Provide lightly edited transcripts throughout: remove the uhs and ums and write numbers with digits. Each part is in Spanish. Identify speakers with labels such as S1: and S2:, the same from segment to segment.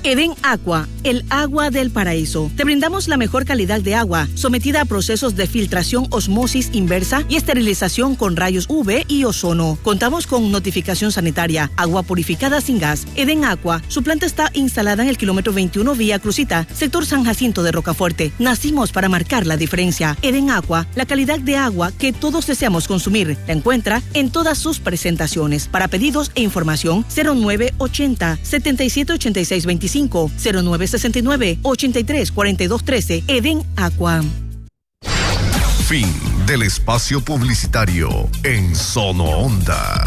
S1: Eden Aqua, el agua del paraíso. Te brindamos la mejor calidad de agua, sometida a procesos de filtración, osmosis inversa y esterilización con rayos UV y ozono. Contamos con notificación sanitaria, agua purificada sin gas. Eden Aqua, su planta está instalada en el kilómetro 21 Vía Crucita, sector San Jacinto de Rocafuerte. Nacimos para marcar la diferencia. Eden Aqua, la calidad de agua que todos deseamos consumir. La encuentra en todas sus presentaciones. Para pedidos e información, 0980 7786 25 0969 83 42 13. Eden Aqua.
S2: Fin del espacio publicitario en Sono Onda.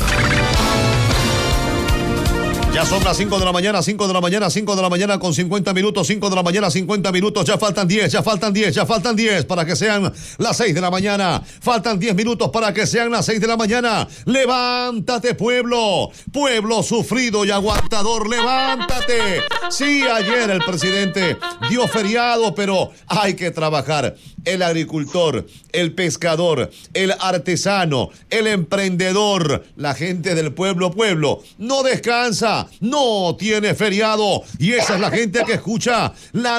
S3: Ya son las 5 de la mañana, 5 de la mañana, 5 de la mañana con 50 minutos, 5 de la mañana, 50 minutos, ya faltan 10 para que sean las 6 de la mañana. Faltan 10 minutos para que sean las 6 de la mañana. Levántate, pueblo sufrido y aguantador, levántate. Sí, ayer el presidente dio feriado, pero hay que trabajar. El agricultor, el pescador, el artesano, el emprendedor, la gente del pueblo, no descansa, no tiene feriado, y esa es la gente que escucha la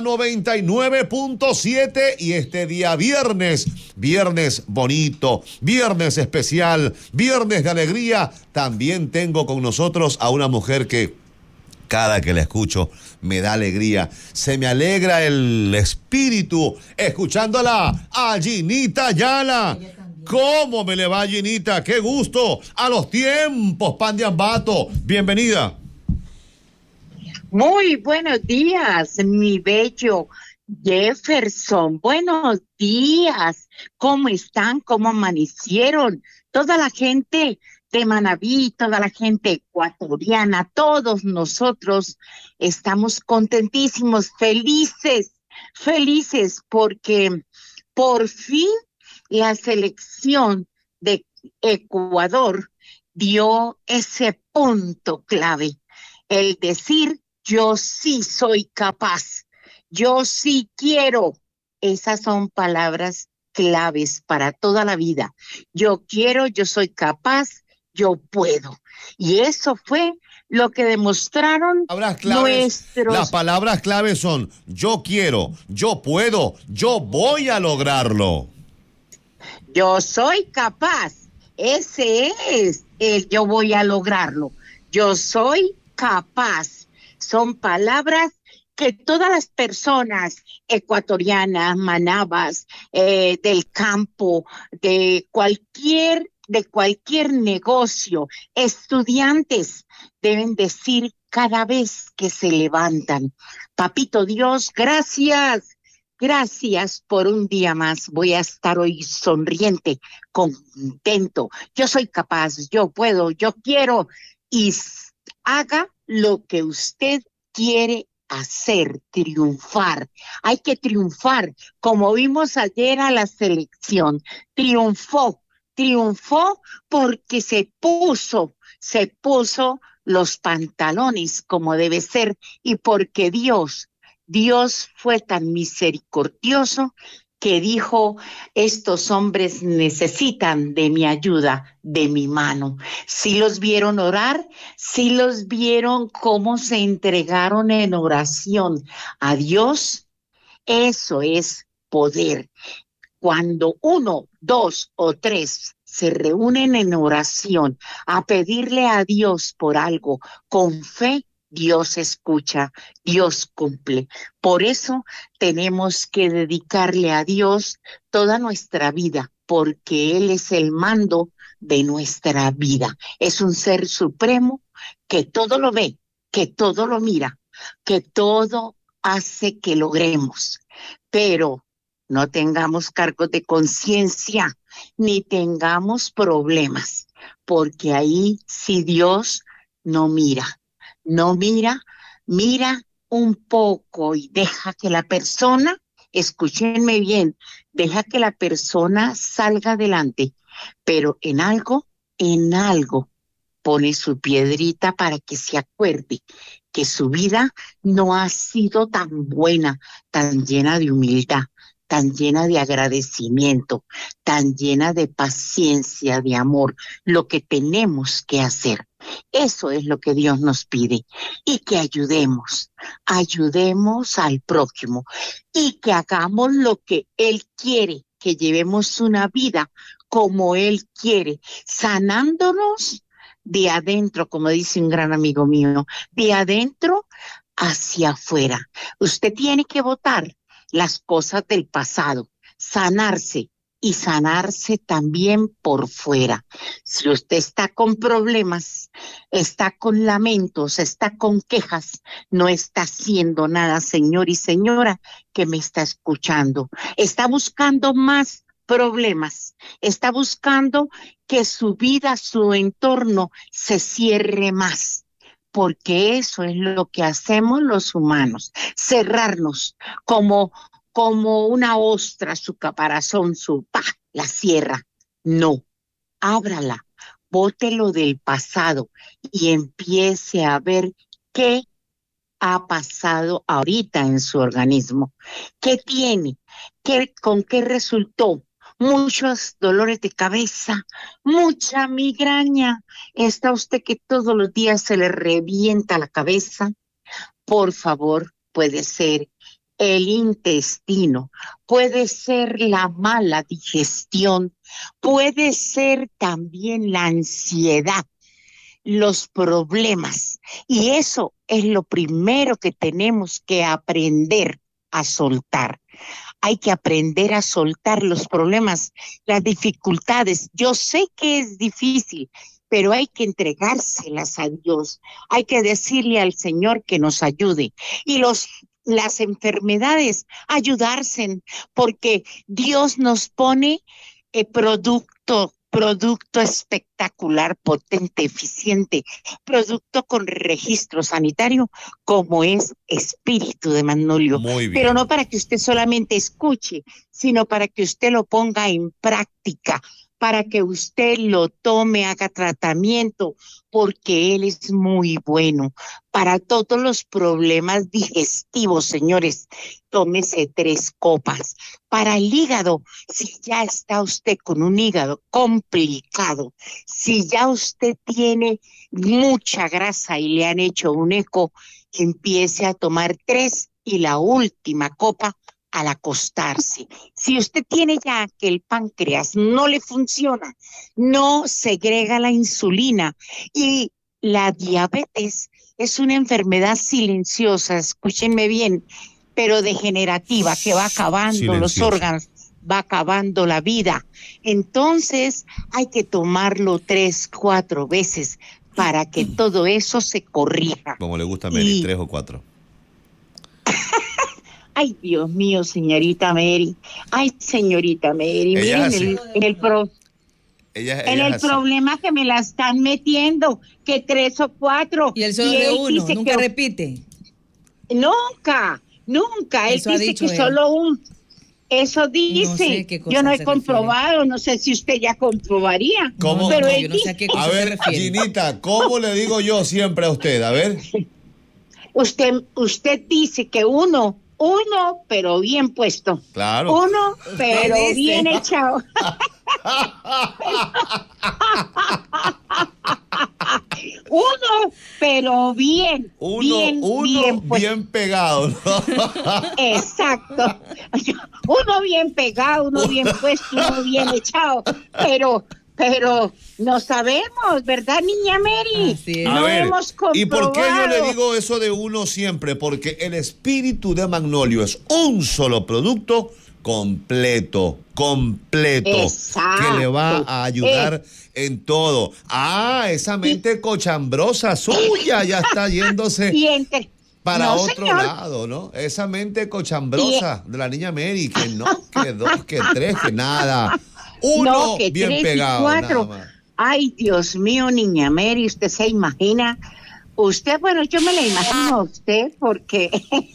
S3: 99.7 y este día viernes bonito, viernes especial, viernes de alegría. También tengo con nosotros a una mujer que cada que la escucho me da alegría, se me alegra el espíritu escuchándola, a Ginita Ayala. ¿Cómo me le va, Ginita? ¡Qué gusto! A los tiempos, Pan de Ambato. Bienvenida.
S4: Muy buenos días, mi bello Jefferson. Buenos días. ¿Cómo están? ¿Cómo amanecieron? Toda la gente de Manabí, toda la gente ecuatoriana, todos nosotros estamos contentísimos, felices porque por fin la selección de Ecuador dio ese punto clave, el decir yo sí soy capaz, yo sí quiero. Esas son palabras claves para toda la vida. Yo quiero, yo soy capaz, yo puedo. Y eso fue lo que demostraron nuestros...
S3: Las palabras claves son yo quiero, yo puedo, yo voy a lograrlo.
S4: Yo soy capaz. Ese es el yo voy a lograrlo. Yo soy capaz. Son palabras que todas las personas ecuatorianas, manabas, del campo, de cualquier negocio, estudiantes, deben decir cada vez que se levantan: Papito Dios, gracias por un día más. Voy a estar hoy sonriente, contento. Yo soy capaz, yo puedo, yo quiero. Y haga lo que usted quiere hacer, triunfar. Hay que triunfar, como vimos ayer a la selección. Triunfó porque se puso los pantalones como debe ser, y porque Dios fue tan misericordioso que dijo: estos hombres necesitan de mi ayuda, de mi mano. Sí los vieron orar, sí los vieron cómo se entregaron en oración a Dios. Eso es poder. Cuando 1, 2 o 3 se reúnen en oración a pedirle a Dios por algo con fe, Dios escucha, Dios cumple. Por eso tenemos que dedicarle a Dios toda nuestra vida, porque Él es el mando de nuestra vida. Es un ser supremo que todo lo ve, que todo lo mira, que todo hace que logremos. Pero no tengamos cargos de conciencia, ni tengamos problemas, porque ahí si Dios no mira, mira un poco y deja que la persona, escúchenme bien, deja que la persona salga adelante, pero en algo pone su piedrita para que se acuerde que su vida no ha sido tan buena, tan llena de humildad, tan llena de agradecimiento, tan llena de paciencia, de amor, lo que tenemos que hacer. Eso es lo que Dios nos pide, y que ayudemos al prójimo y que hagamos lo que Él quiere, que llevemos una vida como Él quiere, sanándonos de adentro, como dice un gran amigo mío, de adentro hacia afuera. Usted tiene que botar las cosas del pasado, sanarse y sanarse también por fuera. Si usted está con problemas, está con lamentos, está con quejas, no está haciendo nada, señor y señora que me está escuchando. Está buscando más problemas, está buscando que su vida, su entorno se cierre más, porque eso es lo que hacemos los humanos, cerrarnos como una ostra, su caparazón, la cierra. No, ábrala, bótelo del pasado y empiece a ver qué ha pasado ahorita en su organismo, qué tiene, con qué resultó. Muchos dolores de cabeza, mucha migraña. ¿Está usted que todos los días se le revienta la cabeza? Por favor, puede ser el intestino, puede ser la mala digestión, puede ser también la ansiedad, los problemas. Y eso es lo primero que tenemos que aprender a soltar. Hay que aprender a soltar los problemas, las dificultades. Yo sé que es difícil, pero hay que entregárselas a Dios. Hay que decirle al Señor que nos ayude. Y las enfermedades, ayudarse, porque Dios nos pone producto espectacular, potente, eficiente, producto con registro sanitario, como es Espíritu de Magnolio.
S3: Muy bien.
S4: Pero no para que usted solamente escuche, sino para que usted lo ponga en práctica, para que usted lo tome, haga tratamiento, porque Él es muy bueno. Para todos los problemas digestivos, señores, tómese 3 copas. Para el hígado, si ya está usted con un hígado complicado, si ya usted tiene mucha grasa y le han hecho un eco, empiece a tomar 3 y la última copa al acostarse. Si usted tiene ya que el páncreas no le funciona, no segrega la insulina, y la diabetes es una enfermedad silenciosa, escúchenme bien, pero degenerativa, que va acabando los órganos, va acabando la vida. Entonces hay que tomarlo 3, 4 veces para que todo eso se corrija.
S3: Como le gusta a Mary, 3 o 4.
S4: Ay, Dios mío, señorita Mary. Ay, señorita Mary.
S3: Ella
S4: Miren el problema que me la están metiendo, que 3 o 4.
S5: Y él solo de uno, nunca repite.
S4: Nunca. Él dice que solo un. Eso dice. No sé qué cosa yo no he comprobado, refiere. No sé si usted ya comprobaría.
S3: ¿Cómo?
S4: Pero
S3: no,
S4: yo
S5: no sé a qué cosa
S3: a ver, Ginita, ¿cómo le digo yo siempre a usted? A ver.
S4: Usted dice que uno, pero bien puesto.
S3: Claro.
S4: Uno, pero bien echado. Uno, pero bien.
S3: Bien pegado, ¿no?
S4: Exacto. Uno bien pegado, uno bien puesto, uno bien echado. Pero no sabemos, ¿verdad, niña Mary? No hemos comprobado.
S3: ¿Y por qué yo le digo eso de uno siempre? Porque el Espíritu de Magnolio es un solo producto completo,
S4: exacto,
S3: que le va a ayudar en todo. Esa mente cochambrosa suya ya está yéndose para otro lado, ¿no? Esa mente cochambrosa de la niña Mary, que no, que 2, que 3, que nada. Uno que bien 3 pegado,
S4: 4. Nada más. Ay, Dios mío, niña Mary, usted se imagina. Usted, bueno, yo me la imagino a usted porque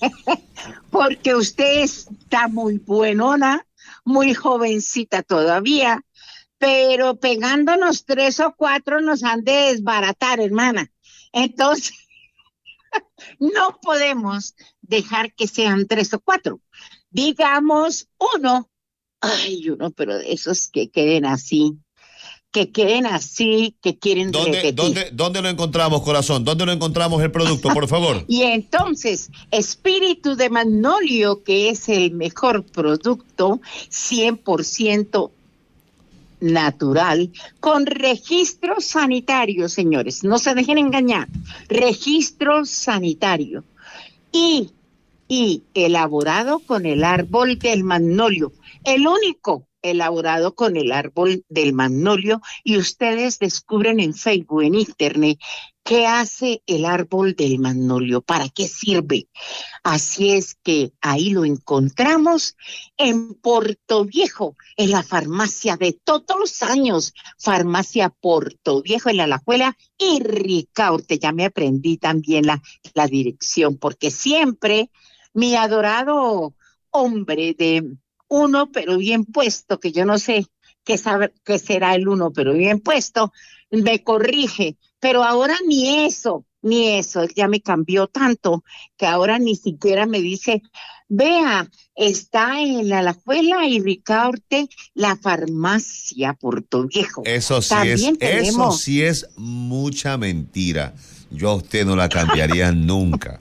S4: usted está muy buenona, muy jovencita todavía, pero pegándonos 3 o 4 nos han de desbaratar, hermana. Entonces, no podemos dejar que sean 3 o 4. digamos uno, pero de esos que queden así, que quieren repetir.
S3: ¿Dónde lo encontramos, corazón? ¿Dónde lo encontramos el producto, por favor?
S4: Y entonces, Espíritu de Magnolio, que es el mejor producto, 100% natural, con registro sanitario, señores, no se dejen engañar, registro sanitario, y elaborado con el árbol del magnolio, el único elaborado con el árbol del magnolio, y ustedes descubren en Facebook, en internet, qué hace el árbol del magnolio, para qué sirve. Así es que ahí lo encontramos en Portoviejo, en la farmacia de todos los años, farmacia Portoviejo, en la Alajuela y Ricaurte. Ya me aprendí también la dirección, porque siempre mi adorado hombre de uno pero bien puesto, que yo no sé qué será el uno pero bien puesto, me corrige, pero ahora ni eso, él ya me cambió tanto que ahora ni siquiera me dice, vea, está en la Alajuela y Ricaurte la farmacia Portoviejo.
S3: Eso sí es mucha mentira. Yo a usted no la cambiaría nunca.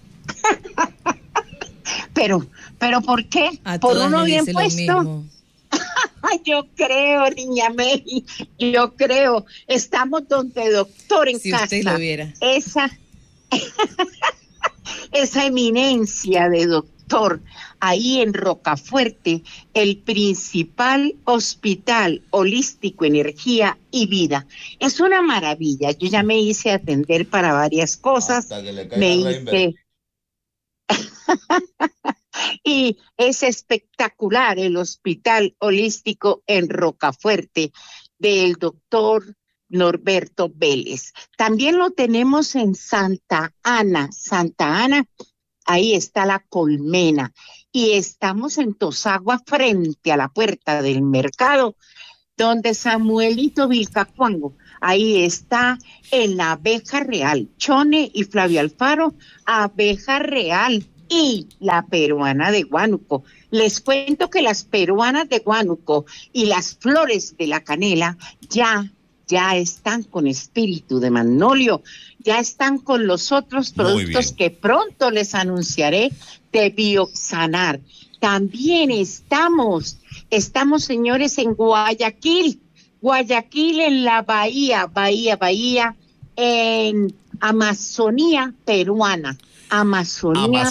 S3: Pero ¿por qué? Por uno bien puesto. Yo creo, niña May, yo creo. Estamos donde doctor en casa.
S5: Si usted lo viera.
S4: Esa eminencia de doctor, ahí en Rocafuerte, el principal hospital holístico, energía y vida. Es una maravilla. Yo ya me hice atender para varias cosas. Y es espectacular el hospital holístico en Rocafuerte del doctor Norberto Vélez. También lo tenemos en Santa Ana, ahí está la Colmena, y estamos en Tosagua frente a la puerta del mercado, donde Samuelito Vilcacuango, ahí está en la Abeja Real, Chone y Flavio Alfaro, Abeja Real, y la peruana de Huánuco. Les cuento que las peruanas de Huánuco y las flores de la canela ya están con Espíritu de Magnolio, ya están con los otros productos que pronto les anunciaré de Bioxanar. También estamos señores en Guayaquil en la Bahía, en Amazonía peruana. Amazonía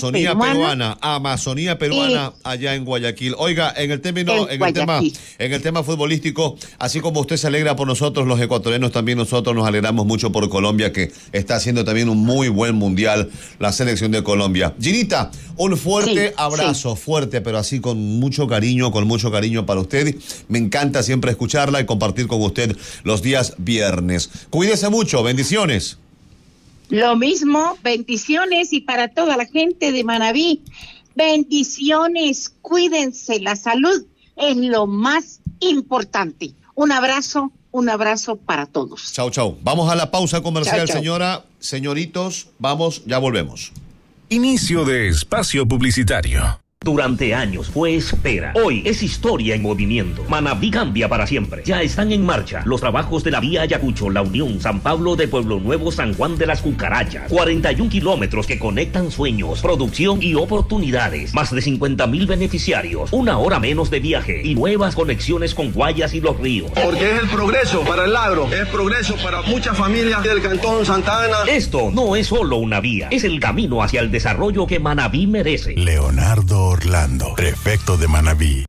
S4: peruana allá en Guayaquil. Oiga, en el tema futbolístico, así como usted se alegra por nosotros, los ecuatorianos, también nosotros nos alegramos mucho por Colombia, que está haciendo también un muy buen mundial, la selección de Colombia. Ginita, un fuerte abrazo, fuerte, pero así con mucho cariño para usted. Me encanta siempre escucharla y compartir con usted los días viernes. Cuídese mucho, bendiciones. Lo mismo, bendiciones, y para toda la gente de Manabí, bendiciones, cuídense, la salud es lo más importante. Un abrazo para todos. Chau. Vamos a la pausa comercial, chau. Señoritos, vamos, ya volvemos.
S2: Inicio de espacio publicitario.
S6: Durante años fue espera. Hoy es historia en movimiento. Manabí cambia para siempre. Ya están en marcha los trabajos de la vía Ayacucho, La Unión, San Pablo de Pueblo Nuevo, San Juan de las Cucarachas. 41 kilómetros que conectan sueños, producción y oportunidades. Más de 50,000 beneficiarios. 1 hora menos de viaje y nuevas conexiones con Guayas y Los Ríos.
S7: Porque es el progreso para el agro. Es progreso para muchas familias del Cantón Santa Ana.
S6: Esto no es solo una vía. Es el camino hacia el desarrollo que Manabí merece.
S2: Leonardo Orlando, prefecto de Manabí.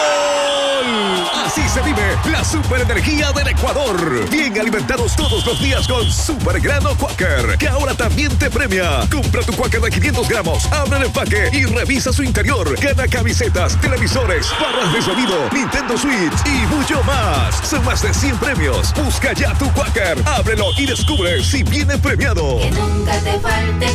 S2: Así se vive la superenergía del Ecuador. Bien alimentados todos los días con Super Grano Quaker, que ahora también te premia. Compra tu Quaker de 500 gramos, abre el empaque y revisa su interior. Gana camisetas, televisores, barras de sonido, Nintendo Switch y mucho más. Son más de 100 premios. Busca ya tu Quaker, ábrelo y descubre si viene premiado.
S8: Que nunca te falte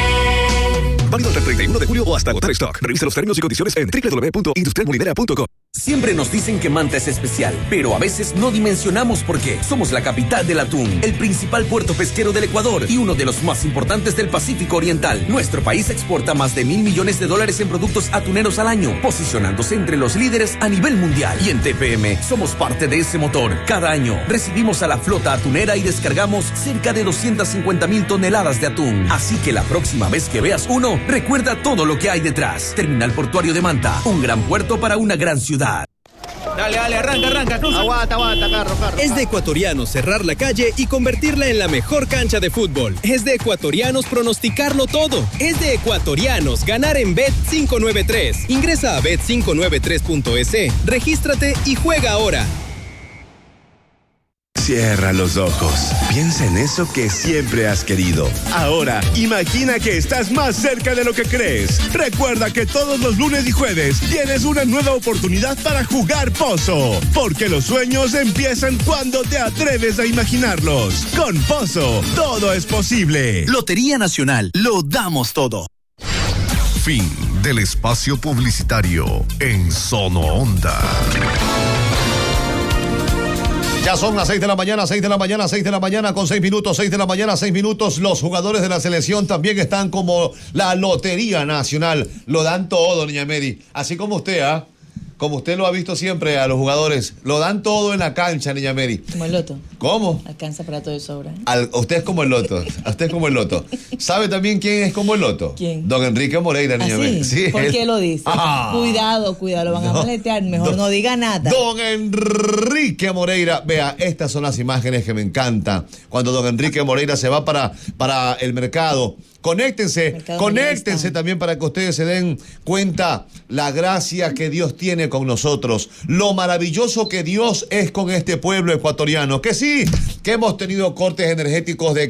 S8: Quaker.
S2: Válido hasta el 31 de julio o hasta agotar stock. Revisa los términos y condiciones en www.industrialmolinera.com.
S8: Siempre nos dicen que Manta es especial, pero a veces no dimensionamos por qué. Somos la capital del atún, el principal puerto pesquero del Ecuador y uno de los más importantes del Pacífico Oriental. Nuestro país exporta más de $1.000 millones en productos atuneros al año, posicionándose entre los líderes a nivel mundial. Y en TPM somos parte de ese motor. Cada año recibimos a la flota atunera y descargamos cerca de 250,000 toneladas de atún. Así que la próxima vez que veas uno, recuerda todo lo que hay detrás. Terminal Portuario de Manta, un gran puerto para una gran ciudad.
S9: Dale, arranca, cruza. Aguanta, carro. Es de ecuatorianos cerrar la calle y convertirla en la mejor cancha de fútbol. Es de ecuatorianos pronosticarlo todo. Es de ecuatorianos ganar en Bet593. Ingresa a bet593.es, regístrate y juega ahora.
S10: Cierra los ojos. Piensa en eso que siempre has querido. Ahora, imagina que estás más cerca de lo que crees. Recuerda que todos los lunes y jueves tienes una nueva oportunidad para jugar Pozo. Porque los sueños empiezan cuando te atreves a imaginarlos. Con Pozo, todo es posible.
S11: Lotería Nacional, lo damos todo.
S2: Fin del espacio publicitario en Sono Onda.
S3: Ya son las 6 de la mañana, con 6 minutos, 6 de la mañana, 6 minutos. Los jugadores de la selección también están como la Lotería Nacional. Lo dan todo, niña Mary. Así como usted, ¿ah? Como usted lo ha visto siempre a los jugadores. Lo dan todo en la cancha, niña Mary.
S5: Como el loto.
S3: ¿Cómo?
S5: Alcanza para todo de sobra.
S3: Usted es como el loto. Usted es como el loto. ¿Sabe también quién es como el loto?
S5: ¿Quién?
S3: Don Enrique Moreira, niña Mary.
S5: Sí, ¿por qué lo dice? Cuidado, lo van a maletear. Mejor no diga nada.
S3: Don Enrique Moreira. Vea, estas son las imágenes que me encantan. Cuando don Enrique Moreira se va para el mercado. Conéctense también para que ustedes se den cuenta la gracia que Dios tiene con nosotros, lo maravilloso que Dios es con este pueblo ecuatoriano, que sí, que hemos tenido cortes energéticos de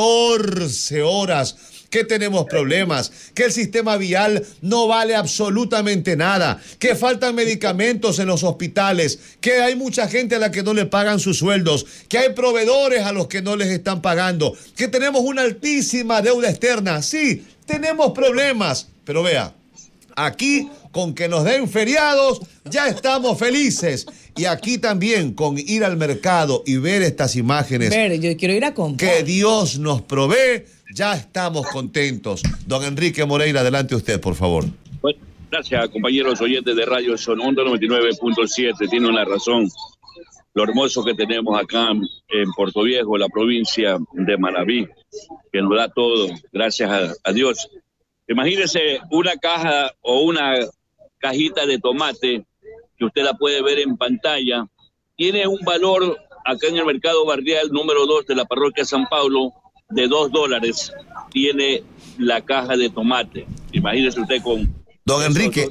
S3: 14 horas, que tenemos problemas, que el sistema vial no vale absolutamente nada, que faltan medicamentos en los hospitales, que hay mucha gente a la que no le pagan sus sueldos, que hay proveedores a los que no les están pagando, que tenemos una altísima deuda externa. Sí, tenemos problemas, pero vea, aquí con que nos den feriados ya estamos felices. Y aquí también con ir al mercado y ver estas imágenes.
S5: Yo quiero ir a comprar.
S3: Que Dios nos provee. Ya estamos contentos. Don Enrique Moreira, adelante usted, por favor.
S12: Bueno, gracias, compañeros oyentes de Radio Son Onda 99.7. Tiene una razón. Lo hermoso que tenemos acá en Puerto Viejo, la provincia de Manabí, que nos da todo, gracias a Dios. Imagínese una caja o una cajita de tomate que usted la puede ver en pantalla. Tiene un valor acá en el mercado barrial número 2 de la parroquia San Pablo de $2. Tiene la caja de tomate. Imagínese usted con...
S3: Don Enrique,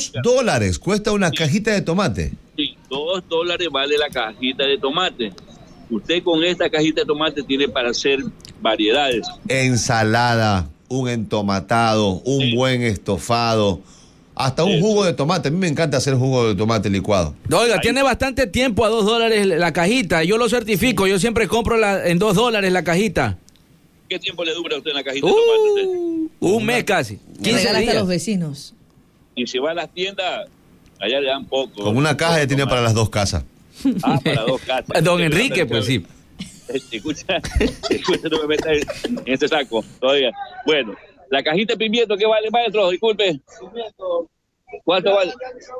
S3: $2 cuesta una cajita de tomate.
S12: Sí, $2 vale la cajita de tomate. Usted con esta cajita de tomate tiene para hacer variedades.
S3: Ensalada, un entomatado, un buen estofado, hasta un jugo de tomate. A mí me encanta hacer jugo de tomate licuado.
S13: Oiga, tiene bastante tiempo a $2 la cajita. Yo lo certifico, yo siempre compro en $2 la cajita.
S12: ¿Qué tiempo le dura a usted en la cajita de tomate?
S13: Un mes casi.
S5: 15 días. A los vecinos.
S12: Y si va a las tiendas, allá le dan poco.
S3: Con una caja ya tiene para las 2 casas.
S12: Para 2 casas.
S13: Don Enrique, pues sí.
S12: Escucha, no me metas en este saco todavía. Bueno, la cajita de pimiento, ¿qué vale, maestro? Disculpe. ¿Cuánto vale?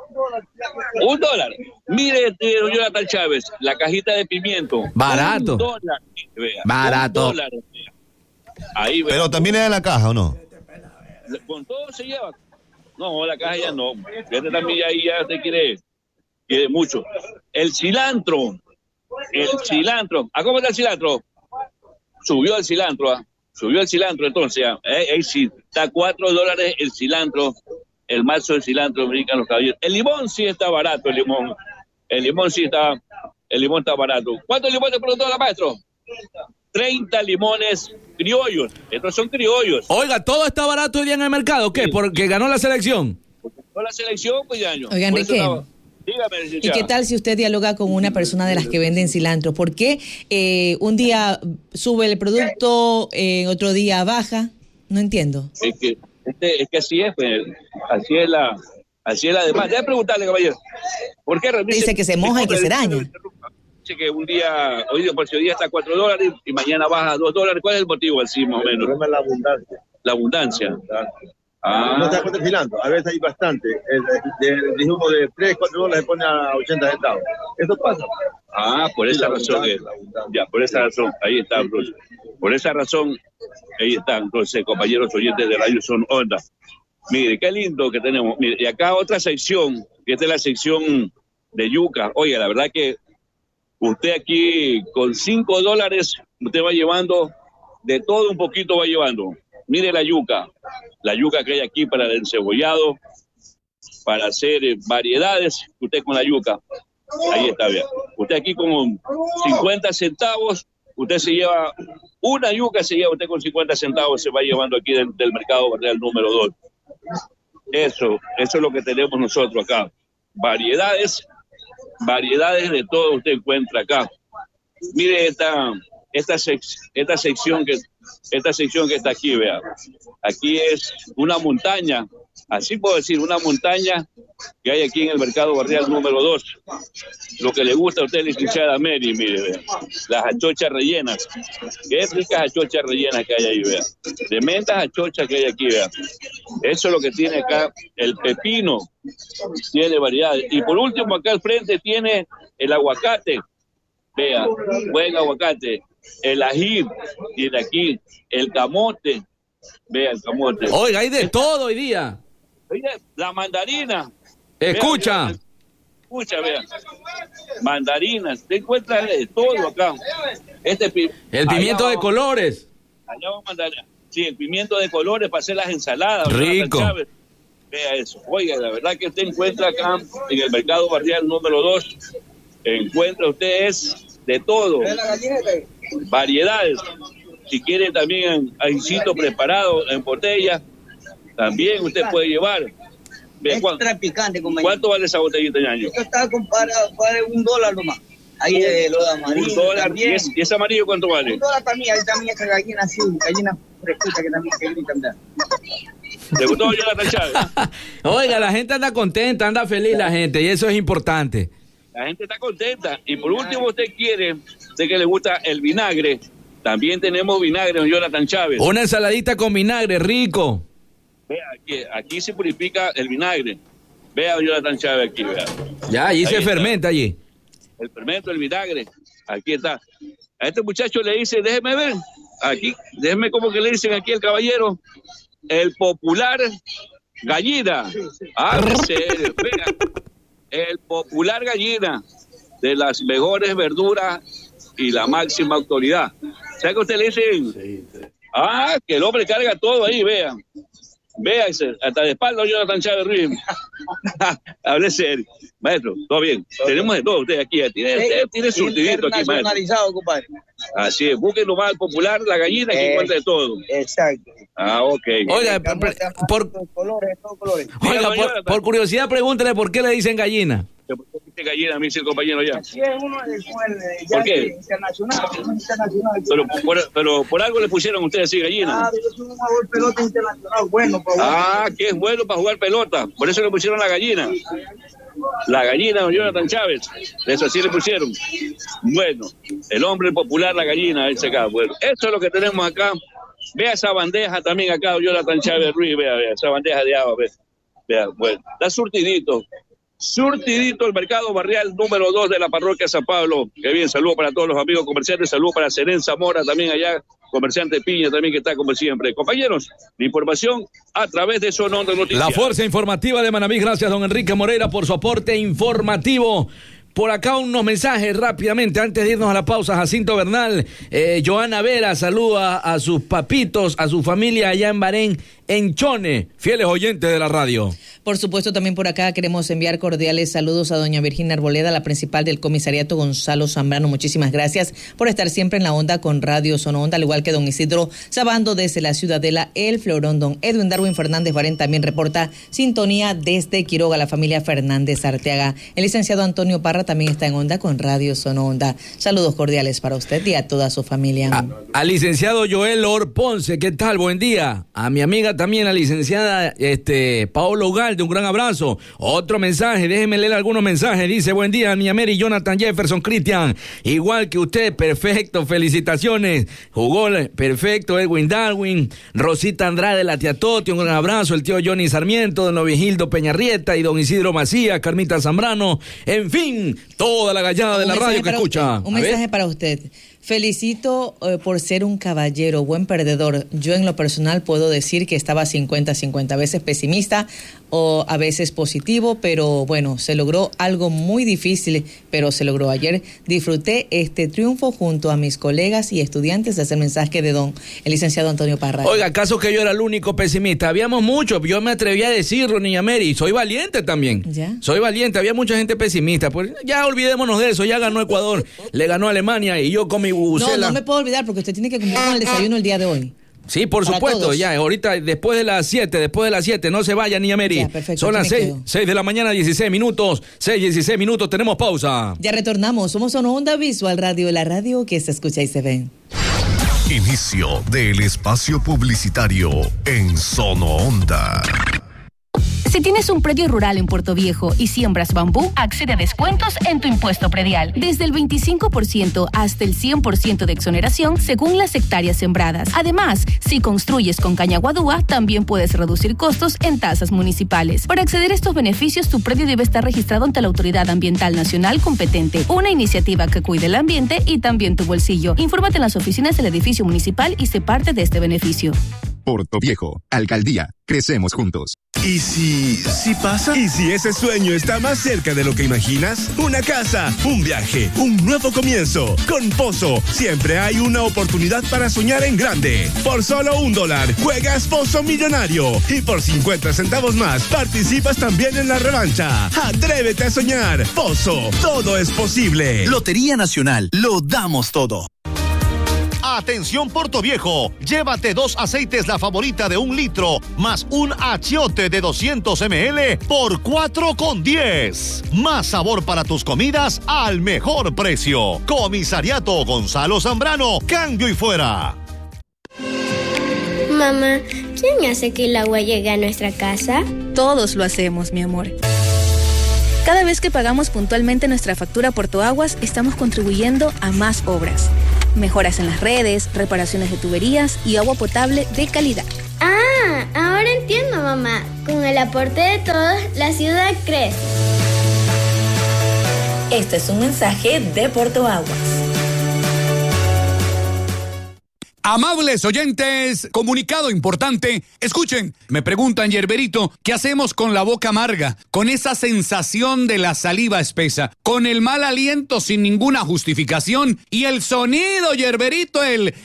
S12: $1. Mire, Jonathan Chávez, la cajita de pimiento.
S13: Barato.
S12: $1.
S13: Barato.
S12: $1. Ahí,
S3: pero también es en la caja, ¿o no?
S12: Con todo se lleva. No, la caja ya no. Este también ya te quiere mucho. El cilantro. ¿A cómo está el cilantro? Subió el cilantro, entonces. Ahí sí, está $4 el cilantro. El mazo de cilantro, brincan los caballeros. El limón sí está barato, el limón está barato. ¿Cuántos limones preguntó la maestro? 30 limones criollos. Estos son criollos.
S13: Oiga, ¿todo está barato hoy día en el mercado? ¿Qué? ¿Porque ganó la selección?
S12: Ganó la selección, pues ya año.
S5: Oigan, ¿de qué?
S12: Dígame,
S5: ¿Y qué tal si usted dialoga con una persona de las que venden cilantro? ¿Por qué un día sube el producto, otro día baja? No entiendo.
S12: Es que así es, pues, así es Así es la demanda. Déjame preguntarle, caballero. ¿Por qué
S5: dice que se moja y que se daña?
S12: Dice que un día, hoy día está a $4 y mañana baja a $2. ¿Cuál es el motivo así, más o menos?
S7: El problema es la abundancia.
S12: La abundancia.
S7: No está perfilando. A veces hay bastante. Dijimos de $3-4 se pone a 80 centavos. Eso pasa.
S12: Por esa razón. Ya, por esa razón. Ahí está, Bruce. Por esa razón, ahí están, entonces, compañeros oyentes de Radio Son Onda. Mire, qué lindo que tenemos. Mire, y acá otra sección, que esta es la sección de yuca. Oye, la verdad que usted aquí con $5, usted va llevando, de todo un poquito va llevando. Mire la yuca que hay aquí para el encebollado, para hacer variedades, usted con la yuca. Ahí está, bien. Usted aquí con 50 centavos, usted se lleva, una yuca se lleva usted con 50 centavos, se va llevando aquí del mercado barrial número 2. Eso es lo que tenemos nosotros acá. Variedades de todo usted encuentra acá. Mire esta sección que está aquí, vea. Aquí es una montaña, así puedo decir, una montaña que hay aquí en el mercado barrial número 2. Lo que le gusta a usted, licenciada Mary, mire, vea. Las achochas rellenas. Qué ricas achochas rellenas que hay ahí, vea. Tremendas achochas que hay aquí, vea. Eso es lo que tiene acá el pepino. Tiene variedades. Y por último, acá al frente tiene el aguacate. Vea, buen aguacate. El ají, tiene aquí el camote. Vea el camote.
S13: Oiga, hay de todo hoy día.
S12: Oye, la mandarina.
S13: Escucha.
S12: Vea. Mandarinas. Te encuentras de todo acá.
S13: El pimiento de colores.
S12: Allá vamos a mandar. Sí, el pimiento de colores para hacer las ensaladas.
S13: Rico.
S12: Vea eso. Oiga, la verdad que usted encuentra acá en el mercado barrial número 2. Encuentra usted de todo. Variedades. Si quiere también ajicito preparado en botella, también usted puede llevar.
S14: Extra picante, compañero.
S12: ¿Cuánto vale esa botellita de año?
S14: Esto está comparado, vale $1 nomás. Ahí lo de amarillo.
S12: $1 también. ¿Y ese amarillo cuánto vale?
S14: $1 también, ahí también esa gallina así, gallina fresquita que también que gritan.
S12: ¿Le gustó Jonathan Chávez?
S13: Oiga, la gente anda contenta, anda feliz la gente, y eso es importante.
S12: La gente está contenta. Y por último, usted que le gusta el vinagre, también tenemos vinagre, don Jonathan Chávez.
S13: Una ensaladita con vinagre, rico.
S12: Vea, aquí se purifica el vinagre. Vea, don Jonathan Chávez, aquí, vea.
S13: Ya, allí se fermenta allí.
S12: El fermento, el vinagre, aquí está. A este muchacho le dice, déjeme ver, aquí, déjeme como que le dicen aquí el caballero, el popular gallina. Vea, el popular gallina, de las mejores verduras y la máxima autoridad. ¿Sabe que usted le dicen? Que el hombre carga todo ahí, vea. Vea, hasta de espalda Jonathan Chávez Ruiz. Hable serio. Maestro, todo bien. Tenemos de todo usted aquí. Tiene surtidito aquí, maestro.
S14: Internacionalizado, compadre.
S12: Así es. Busquen nomás al popular, la gallina, que encuentre todo.
S14: Exacto.
S12: Ok.
S13: Oiga, por curiosidad, pregúntele por qué le dicen gallina.
S12: ¿Por qué dice gallina, me dice el compañero ya?
S14: Así es uno
S12: ¿Por qué?
S14: Internacional.
S12: Pero por algo le pusieron a ustedes así gallina.
S14: Yo soy un jugador pelota internacional bueno.
S12: Que es bueno para jugar pelota. Por eso le pusieron la gallina. La gallina, don Jonathan Chávez. Eso así le pusieron. Bueno, el hombre popular, la gallina, ese acá. Bueno, esto es lo que tenemos acá. Vea esa bandeja también acá, don Jonathan Chávez Ruiz. Vea, esa bandeja de agua. Vea, bueno, está surtidito el mercado barrial número 2 de la parroquia San Pablo. Qué bien, saludo para todos los amigos comerciantes, saludo para Serén Zamora también allá, comerciante Piña también que está como siempre. Compañeros, la información a través de Son Onda Noticias.
S13: La fuerza informativa de Manabí, gracias don Enrique Moreira por su aporte informativo. Por acá unos mensajes rápidamente antes de irnos a la pausa. Jacinto Bernal, Joana Vera saluda a sus papitos, a su familia allá en Bahrein, en Chone, fieles oyentes de la radio.
S5: Por supuesto, también por acá queremos enviar cordiales saludos a doña Virginia Arboleda, la principal del comisariato Gonzalo Zambrano. Muchísimas gracias por estar siempre en la onda con Radio Son Onda, al igual que don Isidro Sabando desde la Ciudadela El Florón. Don Edwin Darwin Fernández Barén también reporta sintonía desde Quiroga, la familia Fernández Arteaga. El licenciado Antonio Parra también está en onda con Radio Son Onda. Saludos cordiales para usted y a toda su familia.
S13: Al licenciado Joel Or Ponce, ¿qué tal? Buen día. A mi amiga también, la licenciada Paolo Gal. Ugalde, un gran abrazo. Otro mensaje, déjeme leer algunos mensajes. Dice, buen día, Niña Mary, Jonathan Jefferson, Cristian. Igual que usted, perfecto, felicitaciones. Jugó perfecto, Edwin Darwin, Rosita Andrade, la tía Toti, un gran abrazo. El tío Johnny Sarmiento, don Novigildo Peñarrieta y don Isidro Macías, Carmita Zambrano. En fin, toda la gallada de la radio que escucha.
S5: Un mensaje para usted. Felicito por ser un caballero, buen perdedor. Yo en lo personal puedo decir que estaba 50-50, a veces pesimista o a veces positivo, pero bueno, se logró algo muy difícil, pero se logró. Ayer disfruté este triunfo junto a mis colegas y estudiantes. Es el mensaje de el licenciado Antonio Parra.
S13: Oiga, ¿acaso que yo era el único pesimista? Habíamos muchos, yo me atreví a decirlo, Niña Mary, soy valiente también.
S5: ¿Ya?
S13: Soy valiente, había mucha gente pesimista. Pues ya olvidémonos de eso, ya ganó Ecuador, le ganó a Alemania y yo con mi bucela.
S5: No me puedo olvidar porque usted tiene que cumplir con el desayuno el día de hoy.
S13: Sí, por supuesto, todos. Ya, ahorita después de las 7, no se vaya, Niña Mary.
S5: Ya, perfecto,
S13: son las 6 de la mañana, 16 minutos, 6:16 minutos, tenemos pausa.
S5: Ya retornamos, somos Sono Onda Visual Radio, la radio que se escucha y se ve.
S2: Inicio del espacio publicitario en Sono Onda.
S15: Si tienes un predio rural en Puerto Viejo y siembras bambú, accede a descuentos en tu impuesto predial. Desde el 25% hasta el 100% de exoneración según las hectáreas sembradas. Además, si construyes con caña guadúa, también puedes reducir costos en tasas municipales. Para acceder a estos beneficios, tu predio debe estar registrado ante la Autoridad Ambiental Nacional competente. Una iniciativa que cuide el ambiente y también tu bolsillo. Infórmate en las oficinas del edificio municipal y sé parte de este beneficio.
S16: Puerto Viejo, Alcaldía, crecemos juntos.
S10: ¿Y si pasa? ¿Y si ese sueño está más cerca de lo que imaginas? Una casa, un viaje, un nuevo comienzo. Con Pozo, siempre hay una oportunidad para soñar en grande. Por solo $1, juegas Pozo Millonario. Y por 50 centavos más, participas también en la revancha. ¡Atrévete a soñar! Pozo, todo es posible.
S11: Lotería Nacional, lo damos todo.
S3: Atención Puerto Viejo, llévate 2 aceites La Favorita de 1 litro más un achiote de 200 ml por $4.10. Más sabor para tus comidas al mejor precio. Comisariato Gonzalo Zambrano, cambio y fuera.
S17: Mamá, ¿quién hace que el agua llegue a nuestra casa?
S18: Todos lo hacemos, mi amor. Cada vez que pagamos puntualmente nuestra factura Portoaguas, estamos contribuyendo a más obras. Mejoras en las redes, reparaciones de tuberías y agua potable de calidad.
S17: Ah, ahora entiendo, mamá. Con el aporte de todos, la ciudad crece.
S19: Este es un mensaje de Portoaguas.
S20: Amables oyentes, comunicado importante. Escuchen, me preguntan, Yerberito, ¿qué hacemos con la boca amarga? Con esa sensación de la saliva espesa, con el mal aliento sin ninguna justificación y el sonido, Yerberito, el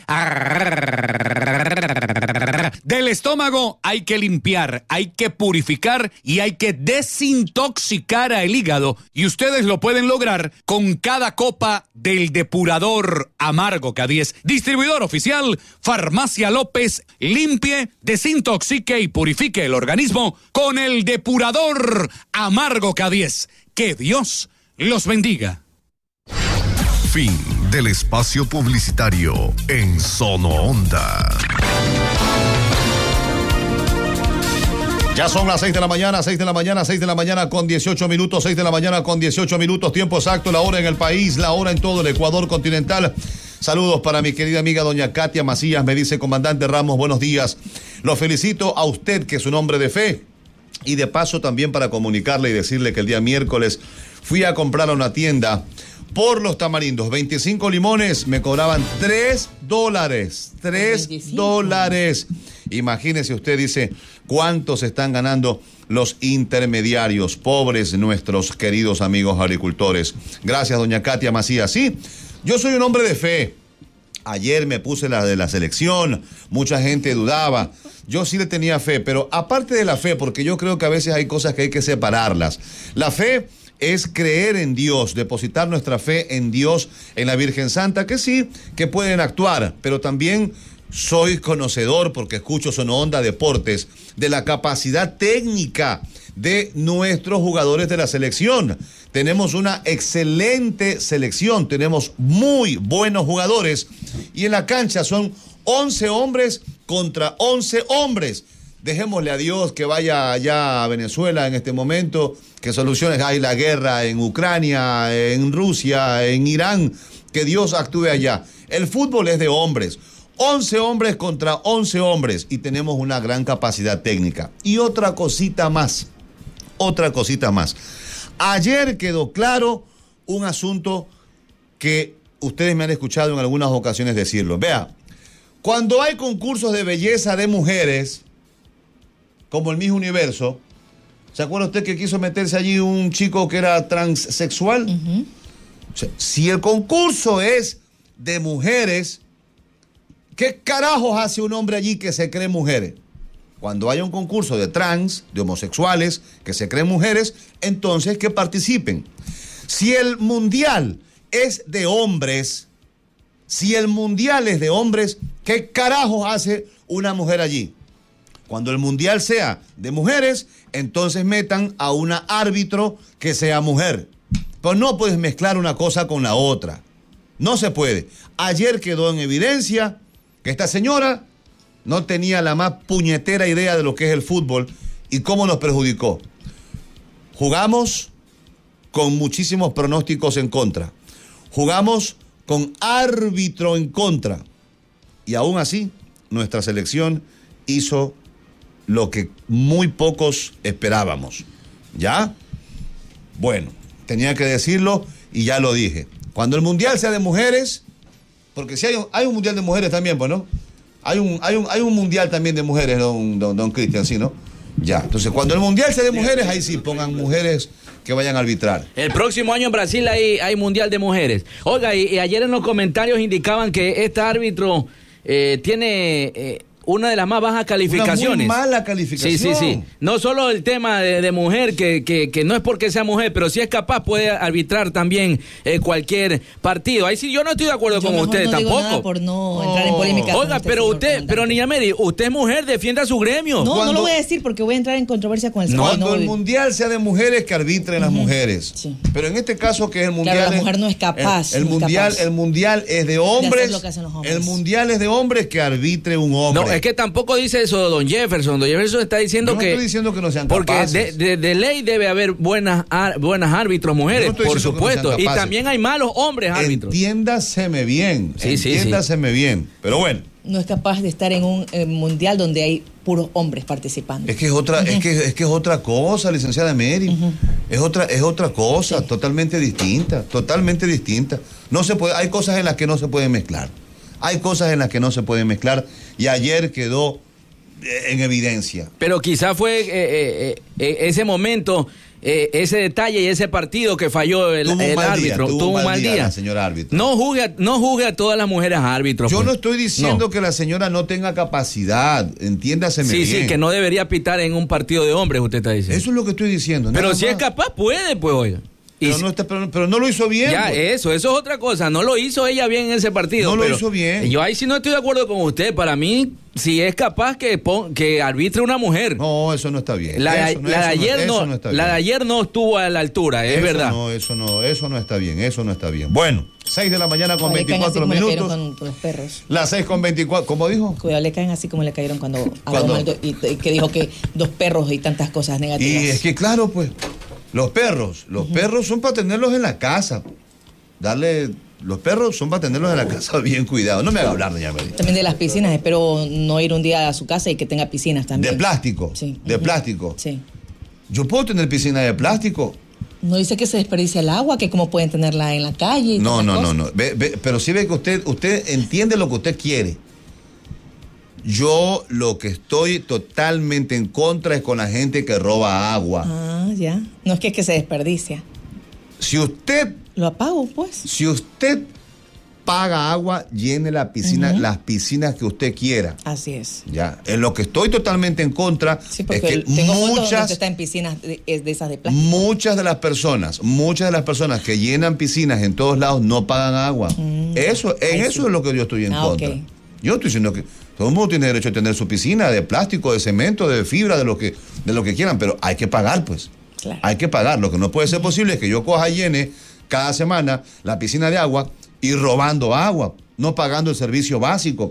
S20: del estómago. Hay que limpiar, hay que purificar y hay que desintoxicar al hígado. Y ustedes lo pueden lograr con cada copa del depurador amargo K10. Distribuidor oficial Farmacia López. Limpie, desintoxique y purifique el organismo con el depurador amargo K10. Que Dios los bendiga.
S2: Fin del espacio publicitario en Sono Onda.
S3: Ya son las 6 de la mañana, 6 de la mañana con 18 minutos, 6 de la mañana con 18 minutos, tiempo exacto, la hora en el país, la hora en todo el Ecuador continental. Saludos para mi querida amiga doña Katia Macías, me dice comandante Ramos, buenos días. Lo felicito a usted, que es un hombre de fe, y de paso también para comunicarle y decirle que el día miércoles fui a comprar a una tienda por los tamarindos, 25 limones, me cobraban $3, $3. Imagínese usted, dice, cuántos están ganando los intermediarios, pobres nuestros queridos amigos agricultores. Gracias, doña Katia Macías. Sí, yo soy un hombre de fe. Ayer me puse la de la selección, mucha gente dudaba. Yo sí le tenía fe, pero aparte de la fe, porque yo creo que a veces hay cosas que hay que separarlas. La fe es creer en Dios, depositar nuestra fe en Dios, en la Virgen Santa, que sí, que pueden actuar, pero también soy conocedor, porque escucho Sono Onda Deportes, de la capacidad técnica de nuestros jugadores de la selección. Tenemos una excelente selección, tenemos muy buenos jugadores y en la cancha son 11 hombres contra 11 hombres. dejémosle a Dios que vaya allá a Venezuela en este momento, que soluciones hay la guerra en Ucrania, en Rusia, en Irán, que Dios actúe allá. El fútbol es de hombres, 11 hombres contra 11 hombres y tenemos una gran capacidad técnica. Y otra cosita más. Ayer quedó claro un asunto que ustedes me han escuchado en algunas ocasiones decirlo. Vea, cuando hay concursos de belleza de mujeres, como el Miss Universo, ¿se acuerda usted que quiso meterse allí un chico que era transexual? Uh-huh. O sea, si el concurso es de mujeres, ¿qué carajos hace un hombre allí que se cree mujeres? Cuando haya un concurso de trans, de homosexuales, que se creen mujeres, entonces que participen. Si el mundial es de hombres, ¿qué carajos hace una mujer allí? Cuando el mundial sea de mujeres, entonces metan a una árbitro que sea mujer. Pero no puedes mezclar una cosa con la otra. No se puede. Ayer quedó en evidencia que esta señora no tenía la más puñetera idea de lo que es el fútbol y cómo nos perjudicó. Jugamos con muchísimos pronósticos en contra. Jugamos con árbitro en contra. Y aún así, nuestra selección hizo lo que muy pocos esperábamos. ¿Ya? Bueno, tenía que decirlo y ya lo dije. Cuando el mundial sea de mujeres, porque si hay un mundial de mujeres también, pues, ¿no? Hay un mundial también de mujeres, don Cristian, ¿sí, no? Ya, entonces cuando el mundial sea de mujeres, ahí sí pongan mujeres que vayan a arbitrar.
S13: El próximo año en Brasil hay mundial de mujeres. Oiga, y ayer en los comentarios indicaban que este árbitro tiene una de las más bajas calificaciones.
S3: Una muy mala calificación.
S13: Sí. No solo el tema de mujer, que no es porque sea mujer, pero si es capaz puede arbitrar también cualquier partido. Ahí sí yo no estoy de acuerdo con ustedes
S5: no
S13: tampoco.
S5: Digo nada por no entrar en polémica.
S13: Oiga, pero Niña Mary, usted es mujer, defienda su gremio.
S5: No lo voy a decir porque voy a entrar en controversia con el
S3: señor. Cuando el mundial sea de mujeres, que arbitren las mujeres. Sí. Pero en este caso que es el mundial.
S5: Claro, la mujer no es capaz.
S3: El mundial es de hombres.
S5: Lo que hacen los hombres.
S3: El mundial es de hombres, que arbitre un hombre.
S13: No, es que tampoco dice eso don Jefferson. Don Jefferson está diciendo
S3: no estoy diciendo que no sean capaces.
S13: Porque de ley debe haber buenas árbitros mujeres, por supuesto. No y también hay malos hombres árbitros.
S3: Entiéndaseme bien. Entiéndaseme bien. Pero bueno.
S5: No es capaz de estar en un mundial donde hay puros hombres participando.
S3: Es que es otra cosa, licenciada Mary. Es otra cosa, totalmente distinta. No se puede, hay cosas en las que no se pueden mezclar. Y ayer quedó en evidencia.
S13: Pero quizá fue ese momento, ese detalle y ese partido que falló el árbitro. Tuvo un mal día.
S3: La señora árbitro.
S13: No juzgue a todas las mujeres árbitros.
S3: Yo no estoy diciendo que la señora no tenga capacidad, entiéndaseme bien.
S13: Sí, que no debería pitar en un partido de hombres, usted está diciendo.
S3: Eso es lo que estoy diciendo.
S13: Pero si es capaz, puede, pues, oiga.
S3: Pero no lo hizo bien.
S13: Ya,
S3: pues.
S13: eso es otra cosa. No lo hizo ella bien en ese partido.
S3: No lo hizo bien.
S13: Yo ahí sí no estoy de acuerdo con usted. Para mí, si es capaz que arbitre una mujer.
S3: No, eso no está bien.
S13: La de ayer no estuvo a la altura, es verdad.
S3: No, eso no está bien. Eso no está bien. Bueno, 6 de la mañana con 24 minutos.
S5: Con los perros.
S3: Las 6 con 24. ¿Cómo dijo?
S5: Cuidado, le caen así como le cayeron cuando y que dijo que 2 perros y tantas cosas negativas.
S3: Y es que claro, pues. Los perros son para tenerlos en la casa. Los perros son para tenerlos en la casa bien cuidados. No me haga hablar, doña María.
S5: También de las piscinas. Espero no ir un día a su casa y que tenga piscinas también.
S3: ¿De plástico?
S5: Sí.
S3: ¿De plástico?
S5: Sí.
S3: ¿Yo puedo tener piscina de plástico?
S5: No dice que se desperdicia el agua, que cómo pueden tenerla en la calle. Y
S3: no. Pero sí ve que usted entiende lo que usted quiere. Yo lo que estoy totalmente en contra es con la gente que roba agua.
S5: Ah, ya. No es que se desperdicia.
S3: Si usted...
S5: Lo apago, pues.
S3: Si usted paga agua, llene la piscina, las piscinas que usted quiera.
S5: Así es.
S3: Ya. En lo que estoy totalmente en contra
S5: es que muchas está en piscinas de esas de plástico.
S3: Muchas de las personas que llenan piscinas en todos lados no pagan agua. Eso es lo que yo estoy en contra. Okay. Yo estoy diciendo que todo el mundo tiene derecho a tener su piscina de plástico, de cemento, de fibra, de lo que quieran, pero hay que pagar, pues.
S5: Claro.
S3: Hay que pagar. Lo que no puede ser posible es que yo coja y llene cada semana la piscina de agua y robando agua, no pagando el servicio básico.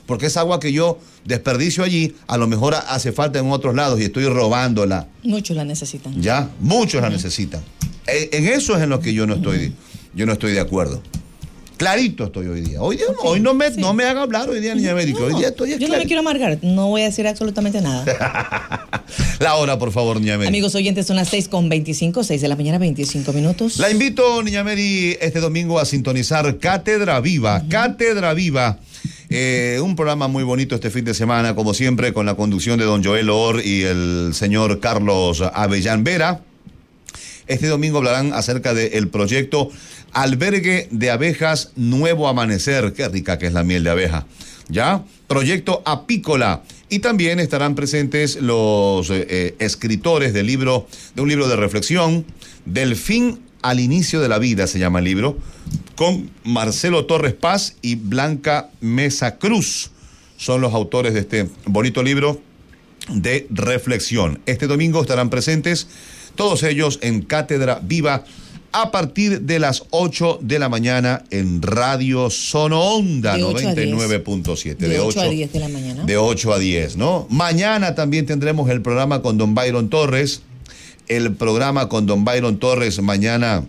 S3: porque es agua que yo desperdicio allí, a lo mejor hace falta en otros lados y estoy robándola.
S5: Muchos la necesitan.
S3: Ya, muchos la necesitan. En eso es en lo que yo no estoy de acuerdo. Clarito estoy hoy día. Hoy no me haga hablar hoy día, niña América. Hoy día estoy
S5: yo no me quiero amargar, no voy a decir absolutamente nada.
S3: La hora, por favor, niña América.
S5: Amigos oyentes, son las 6:25, 6 de la mañana, 25 minutos.
S3: La invito, niña Mary, este domingo a sintonizar Cátedra Viva. Cátedra Viva. Un programa muy bonito este fin de semana, como siempre, con la conducción de don Joel Or y el señor Carlos Avellán Vera. Este domingo hablarán acerca del proyecto Albergue de Abejas Nuevo Amanecer. Qué rica que es la miel de abeja. ¿Ya? Proyecto Apícola. Y también estarán presentes los escritores de un libro de reflexión, Del fin al inicio de la vida, se llama el libro, con Marcelo Torres Paz y Blanca Mesa Cruz. Son los autores de este bonito libro de reflexión. Este domingo estarán presentes todos ellos en Cátedra Viva a partir de las 8 de la mañana en Radio Sonoonda 99.7.
S5: De 8 a 10 de la mañana.
S3: De 8 a 10, ¿no? Mañana también tendremos el programa con don Byron Torres. El programa con don Byron Torres mañana,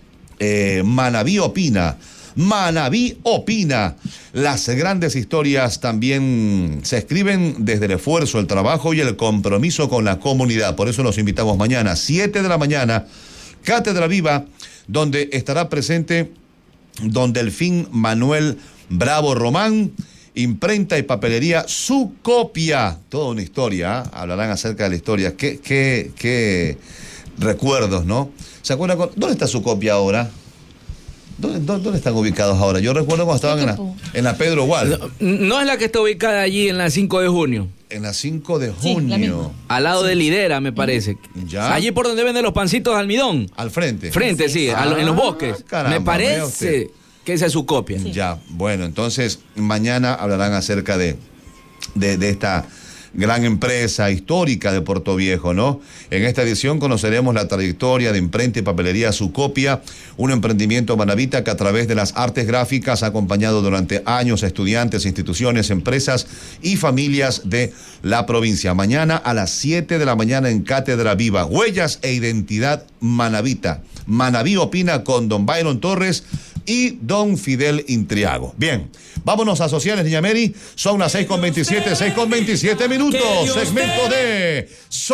S3: Manabí Opina. Manabí Opina. Las grandes historias también se escriben desde el esfuerzo, el trabajo y el compromiso con la comunidad. Por eso los invitamos mañana, 7 de la mañana, Cátedra Viva, donde estará presente don Delfín Manuel Bravo Román, imprenta y papelería Su Copia. Toda una historia, ¿eh? Hablarán acerca de la historia. Qué recuerdos, ¿no? ¿Se acuerdan? ¿Dónde está Su Copia ahora? ¿Dónde están ubicados ahora? Yo recuerdo cuando estaban en la Pedro Gual.
S13: No es la que está ubicada allí en la 5 de junio.
S3: En la 5 de junio.
S13: Al lado de Lidera, me parece.
S3: ¿Ya?
S13: Allí por donde venden los pancitos de almidón.
S3: Al frente.
S13: Frente, sí, en los bosques.
S3: Caramba,
S13: me parece que esa es Su Copia.
S3: Sí. Ya, bueno, entonces mañana hablarán acerca de esta gran empresa histórica de Puerto Viejo, ¿no? En esta edición conoceremos la trayectoria de imprenta y papelería Su Copia, un emprendimiento manabita que a través de las artes gráficas ha acompañado durante años a estudiantes, instituciones, empresas y familias de la provincia. Mañana a las 7 de la mañana en Cátedra Viva, Huellas e Identidad Manabita. Manabí Opina con don Byron Torres y don Fidel Intriago. Bien, vámonos a sociales, niña Mary. Son las 6:27, 6:27 minutos. Segmento de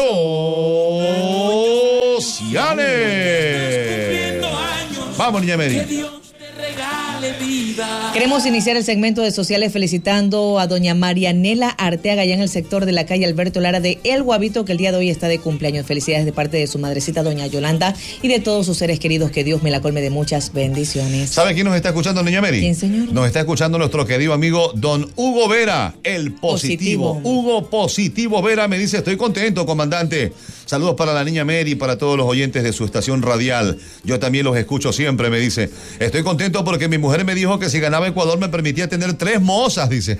S3: sociales. Vamos, niña Mary.
S5: Queremos iniciar el segmento de sociales felicitando a doña Marianela Arteaga allá en el sector de la calle Alberto Lara de El Guavito, que el día de hoy está de cumpleaños. Felicidades de parte de su madrecita doña Yolanda y de todos sus seres queridos. Que Dios me la colme de muchas bendiciones.
S3: ¿Sabe quién nos está escuchando, niña Mary?
S5: ¿Quién, señor?
S3: Nos está escuchando nuestro querido amigo don Hugo Vera, el positivo. Hugo Positivo Vera me dice: estoy contento, comandante. Saludos para la niña Mary y para todos los oyentes de su estación radial. Yo también los escucho siempre, me dice. Estoy contento porque mi mujer me dijo que si ganaba Ecuador me permitía tener 3 mozas, dice.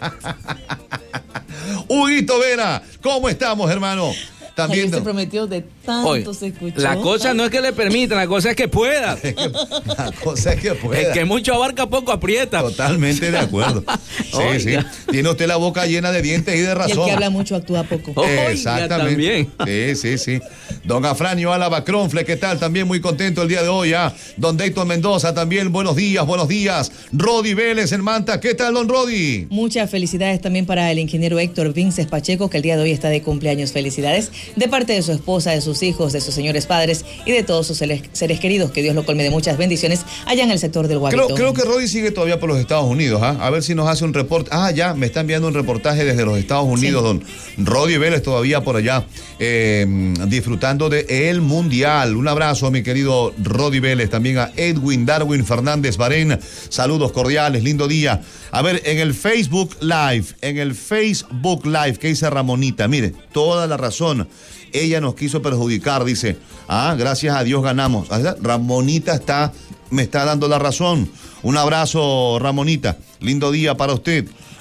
S3: Huguito Vera, ¿cómo estamos, hermano? También
S5: se prometió de tanto se escuchó.
S13: La cosa no es que le permitan, la cosa es que pueda.
S3: La cosa es que pueda.
S13: El que mucho abarca, poco aprieta.
S3: Totalmente de acuerdo. Sí, sí. Tiene usted la boca llena de dientes y de razón.
S5: Y el que habla mucho actúa poco.
S3: Exactamente. Sí. Don Afranio Álava Cronfle, ¿qué tal? También muy contento el día de hoy, ¿ah? Don Dayton Mendoza también, buenos días. Rodi Vélez en Manta, ¿qué tal, don Rodi?
S5: Muchas felicidades también para el ingeniero Héctor Vinces Pacheco, que el día de hoy está de cumpleaños. Felicidades de parte de su esposa, de sus hijos, de sus señores padres y de todos sus seres queridos. Que Dios lo colme de muchas bendiciones allá en el sector del Guavito.
S3: Creo que Rodi sigue todavía por los Estados Unidos, ¿ah? A ver si nos hace un reporte. Ya, me está enviando un reportaje desde los Estados Unidos, sí. Don Rodi Vélez todavía por allá, disfrutando de el Mundial. Un abrazo a mi querido Rodi Vélez, también a Edwin Darwin Fernández Barén. Saludos cordiales, lindo día. A ver, en el Facebook Live, ¿qué dice Ramonita? Mire, toda la razón. Ella nos quiso perjudicar, dice. Gracias a Dios ganamos. Ramonita me está dando la razón. Un abrazo, Ramonita. Lindo día para usted.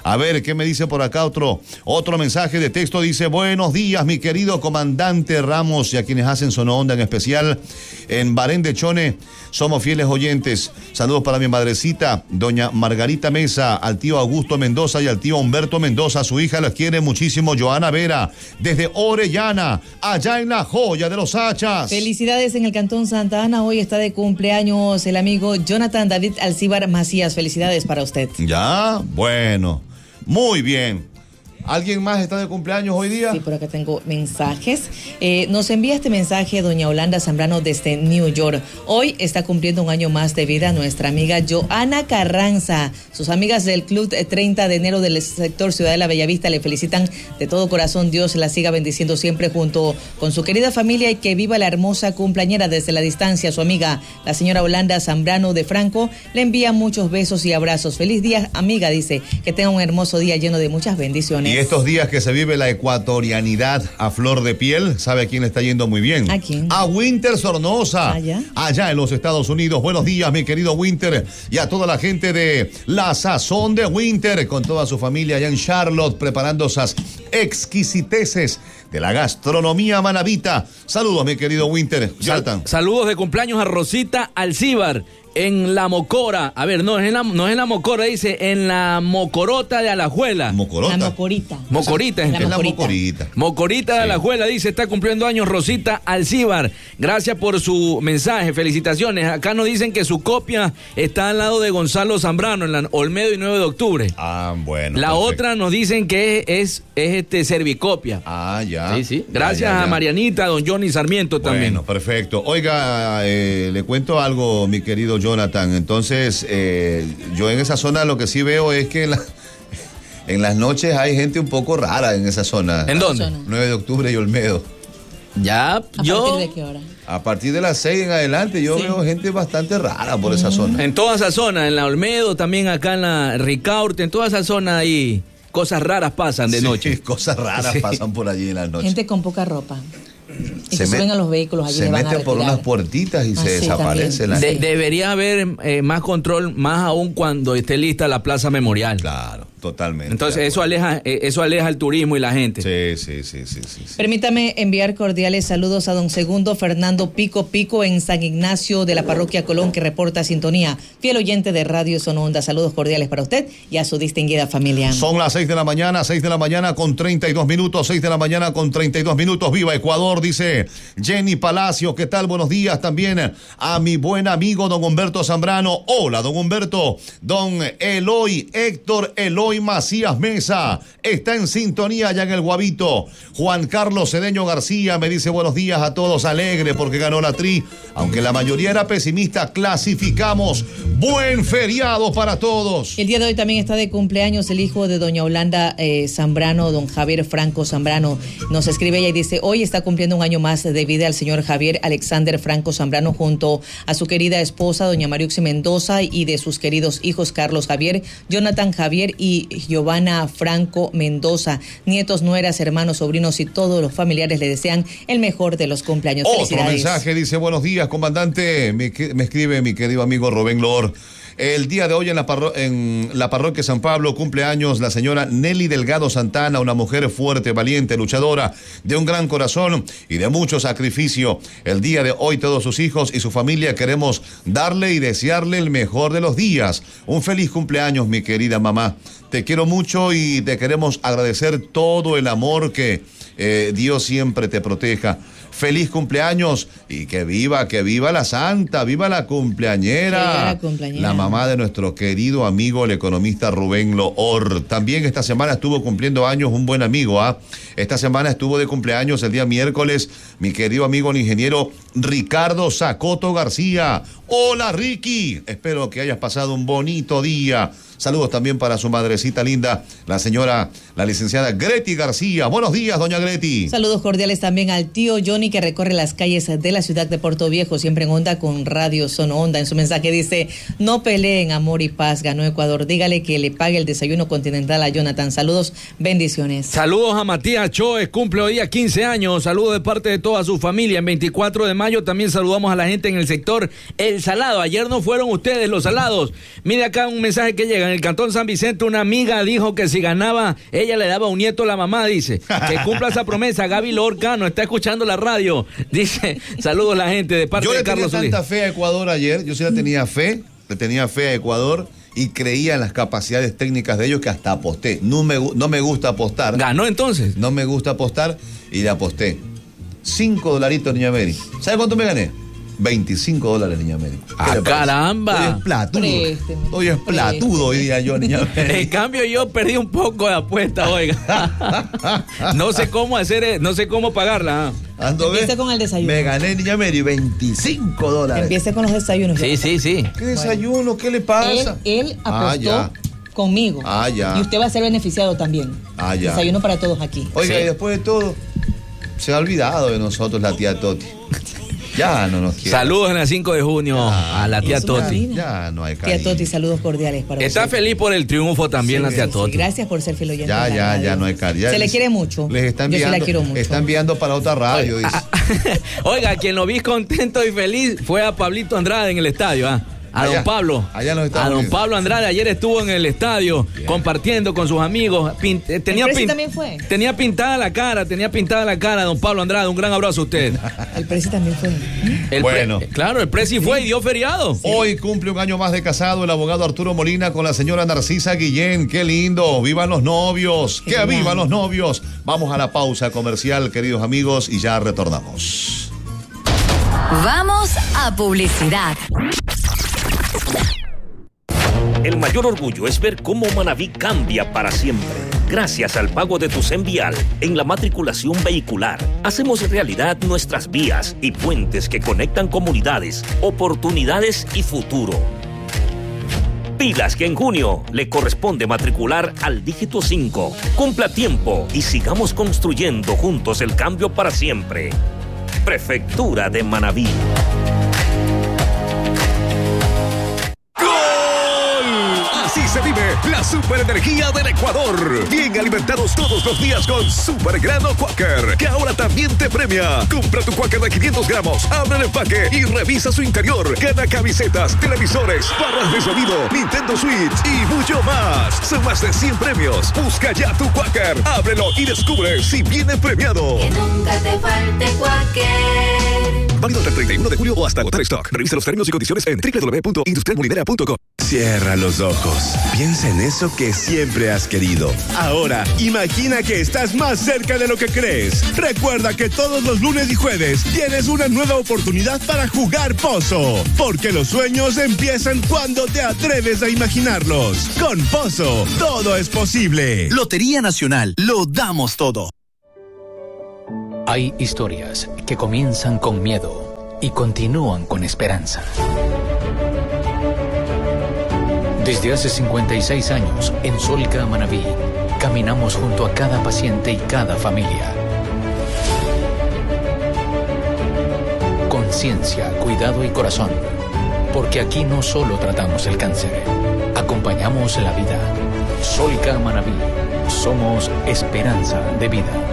S3: A ver, ¿qué me dice por acá? Otro mensaje de texto dice: buenos días, mi querido comandante Ramos, y a quienes hacen Sonoonda, en especial en Barén de Chone. Somos fieles oyentes. Saludos para mi madrecita, doña Margarita Mesa, al tío Augusto Mendoza y al tío Humberto Mendoza. Su hija los quiere muchísimo, Joana Vera, desde Orellana, allá en la Joya de los Hachas.
S5: Felicidades en el Cantón Santa Ana. Hoy está de cumpleaños el amigo Jonathan David Alcíbar Macías. Felicidades para usted.
S3: Ya, bueno, muy bien. ¿Alguien más está de cumpleaños hoy día?
S5: Sí, por acá tengo mensajes. Nos envía este mensaje doña Olanda Zambrano desde New York. Hoy está cumpliendo un año más de vida nuestra amiga Joana Carranza. Sus amigas del Club 30 de enero del sector Ciudad de la Bellavista le felicitan de todo corazón. Dios la siga bendiciendo siempre junto con su querida familia, y que viva la hermosa cumpleañera desde la distancia. Su amiga, la señora Olanda Zambrano de Franco, le envía muchos besos y abrazos. Feliz día, amiga, dice. Que tenga un hermoso día lleno de muchas bendiciones.
S3: Y estos días que se vive la ecuatorianidad a flor de piel, ¿sabe a quién le está yendo muy bien?
S5: ¿A quién?
S3: A Winter Sornosa, allá en los Estados Unidos. Buenos días, mi querido Winter, y a toda la gente de La Sazón de Winter, con toda su familia allá en Charlotte, preparando esas exquisiteces de la gastronomía manabita. Saludos, mi querido Winter.
S13: Saludos de cumpleaños a Rosita Alcíbar en La Mocora. A ver, no es en la Mocora, dice en la Mocorota de Alajuela.
S3: ¿Mocorota?
S5: La Mocorita.
S13: Mocorita.
S3: Es la Mocorita.
S13: Mocorita de Alajuela, dice, está cumpliendo años Rosita Alcíbar. Gracias por su mensaje, felicitaciones. Acá nos dicen que su copia está al lado de Gonzalo Zambrano, en la Olmedo y 9 de octubre.
S3: Ah, bueno.
S13: La
S3: perfecto.
S13: otra nos dicen que es Servicopia.
S3: Ah, ya.
S13: Sí. Gracias a Marianita, a don Johnny Sarmiento también.
S3: Bueno, perfecto. Oiga, le cuento algo, mi querido Jonathan. Entonces, yo en esa zona lo que sí veo es que en las noches hay gente un poco rara en esa zona.
S13: ¿En dónde?
S3: 9 de octubre y Olmedo.
S13: Ya,
S5: ¿A partir de qué hora?
S3: A partir de las 6 en adelante yo veo gente bastante rara por esa zona.
S13: En toda esa zona, en la Olmedo, también acá en la Ricaurte, en toda esa zona ahí, cosas raras pasan de noche.
S3: Cosas raras pasan por allí en las noches.
S5: Gente con poca ropa. Y se suben a los vehículos allí.
S3: Se meten por unas puertitas y se desaparece la gente.
S13: Debería haber más control, más aún cuando esté lista la Plaza Memorial.
S3: Claro, totalmente.
S13: Entonces eso aleja el turismo y la gente.
S3: Sí.
S5: Permítame enviar cordiales saludos a don Segundo Fernando Pico en San Ignacio de la Parroquia Colón, que reporta sintonía. Fiel oyente de Radio Sonoonda. Saludos cordiales para usted y a su distinguida familia.
S3: Son las 6 de la mañana con 32 minutos, 6 de la mañana con 32 minutos. ¡Viva Ecuador!, dice Jenny Palacio. ¿Qué tal? Buenos días también a mi buen amigo don Humberto Zambrano. Hola, don Humberto. Don Héctor Eloy Macías Mesa está en sintonía allá en el Guavito. Juan Carlos Cedeño García me dice buenos días a todos, alegre porque ganó la Tri, aunque la mayoría era pesimista. Clasificamos. Buen feriado para todos.
S5: El día de hoy también está de cumpleaños el hijo de doña Olanda Zambrano, don Javier Franco Zambrano. Nos escribe ella y dice: hoy está cumpliendo un año más de vida el señor Javier Alexander Franco Zambrano, junto a su querida esposa doña Mariuxi Mendoza, y de sus queridos hijos Carlos Javier, Jonathan Javier y Giovanna Franco Mendoza. Nietos, nueras, hermanos, sobrinos y todos los familiares le desean el mejor de los cumpleaños.
S3: Otro mensaje dice: buenos días, comandante. Me escribe mi querido amigo Rubén Lor. El día de hoy en la parroquia San Pablo cumple años la señora Nelly Delgado Santana, una mujer fuerte, valiente, luchadora, de un gran corazón y de mucho sacrificio. El día de hoy todos sus hijos y su familia queremos darle y desearle el mejor de los días. Un feliz cumpleaños, mi querida mamá. Te quiero mucho y te queremos agradecer todo el amor que Dios siempre te proteja. Feliz cumpleaños y que viva la santa, viva la cumpleañera, la mamá de nuestro querido amigo el economista Rubén Loor. También esta semana estuvo cumpliendo años un buen amigo, Esta semana estuvo de cumpleaños el día miércoles mi querido amigo el ingeniero Ricardo Zacoto García. Hola, Ricky, espero que hayas pasado un bonito día. Saludos también para su madrecita linda, la licenciada Greti García. Buenos días, doña Greti.
S5: Saludos cordiales también al tío Johnny, que recorre las calles de la ciudad de Puerto Viejo, siempre en onda con Radio Sonoonda. En su mensaje dice: no peleen, amor y paz, ganó Ecuador. Dígale que le pague el desayuno continental a Jonathan. Saludos, bendiciones.
S13: Saludos a Matías Choes, cumple hoy día 15 años. Saludos de parte de toda su familia. En 24 de mayo Mayo. También saludamos a la gente en el sector El Salado. Ayer no fueron ustedes los salados. Mire acá un mensaje que llega. En el Cantón San Vicente una amiga dijo que si ganaba, ella le daba un nieto a la mamá, dice. Que cumpla esa promesa. Gaby Lorcano está escuchando la radio. Dice, saludos a la gente de parte de Carlos
S3: Yo le tenía tanta fe a Ecuador ayer. Yo sí le tenía fe a Ecuador y creía en las capacidades técnicas de ellos que hasta aposté. No me gusta apostar.
S13: ¿Ganó entonces?
S3: No me gusta apostar y le aposté. $5, Niña Mary. ¿Sabe cuánto me gané? $25, Niña Mary.
S13: ¡Caramba!
S3: Estoy esplatudo hoy día yo, Niña Mary.
S13: En cambio, yo perdí un poco de apuesta, oiga. No sé cómo pagarla.
S5: Empieza con el desayuno.
S3: Me gané, Niña Mary, $25.
S5: Empieza con los desayunos.
S13: Sí.
S3: ¿Qué desayuno? ¿Qué le pasa?
S5: Él apostó conmigo.
S3: Ya.
S5: Y usted va a ser beneficiado también.
S3: Ya.
S5: Desayuno para todos aquí.
S3: Oiga, y después de todo, se ha olvidado de nosotros la tía Toti. Ya no nos quiere.
S13: Saludos en la 5 de junio a la tía Toti.
S3: Ya no hay cariño.
S5: Tía Toti, saludos cordiales para usted.
S13: Está feliz por el triunfo también la tía Toti.
S5: Gracias por ser fiel oyente.
S3: Ya no hay cariño.
S5: Se le quiere mucho.
S3: Les está enviando,
S5: yo se la quiero mucho.
S3: Está enviando para otra radio.
S13: Oiga, quien lo vi contento y feliz fue a Pablito Andrade en el estadio, A don Pablo.
S3: Allá en los Estados
S13: A don
S3: Unidos.
S13: Pablo Andrade ayer estuvo en el estadio compartiendo con sus amigos.
S5: ¿El Presi también fue?
S13: Tenía pintada la cara, don Pablo Andrade. Un gran abrazo a usted.
S5: El Presi también fue.
S13: Claro, el Presi fue y dio feriado.
S3: Sí. Hoy cumple un año más de casado el abogado Arturo Molina con la señora Narcisa Guillén. ¡Qué lindo! ¡Vivan los novios! ¡Que vivan los novios! Vamos a la pausa comercial, queridos amigos, y ya retornamos.
S21: Vamos a publicidad.
S6: El mayor orgullo es ver cómo Manaví cambia para siempre. Gracias al pago de tu CENVIAL en la matriculación vehicular, hacemos realidad nuestras vías y puentes que conectan comunidades, oportunidades y futuro. Pilas que en junio le corresponde matricular al dígito 5. Cumpla tiempo y sigamos construyendo juntos el cambio para siempre. Prefectura de Manaví.
S2: Así se vive la superenergía del Ecuador. Bien alimentados todos los días con Super Grano Quaker, que ahora también te premia. Compra tu Quaker de 500 gramos, abre el empaque y revisa su interior. Gana camisetas, televisores, barras de sonido, Nintendo Switch y mucho más. Son más de 100 premios. Busca ya tu Quaker, ábrelo y descubre si viene premiado.
S21: Que nunca te falte Quaker.
S2: Válido hasta el 31 de julio o hasta agotar stock. Revisa los términos y condiciones en www.industrialmolinera.com.
S10: Cierra los ojos. Piensa en eso que siempre has querido. Ahora, imagina que estás más cerca de lo que crees. Recuerda que todos los lunes y jueves tienes una nueva oportunidad para jugar Pozo. Porque los sueños empiezan cuando te atreves a imaginarlos. Con Pozo, todo es posible.
S11: Lotería Nacional, lo damos todo.
S22: Hay historias que comienzan con miedo y continúan con esperanza. Desde hace 56 años, en Solca Manaví, caminamos junto a cada paciente y cada familia. Conciencia, cuidado y corazón. Porque aquí no solo tratamos el cáncer, acompañamos la vida. Solca Manaví, somos esperanza de vida.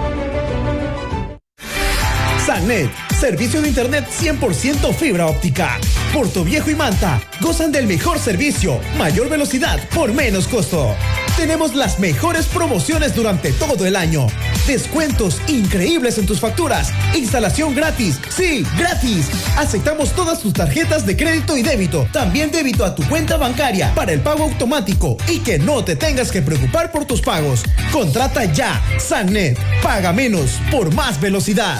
S23: Sannet, servicio de internet 100% fibra óptica. Portoviejo y Manta gozan del mejor servicio, mayor velocidad por menos costo. Tenemos las mejores promociones durante todo el año. Descuentos increíbles en tus facturas. Instalación gratis. Sí, gratis. Aceptamos todas tus tarjetas de crédito y débito. También débito a tu cuenta bancaria para el pago automático y que no te tengas que preocupar por tus pagos. Contrata ya. Sannet. Paga menos por más velocidad.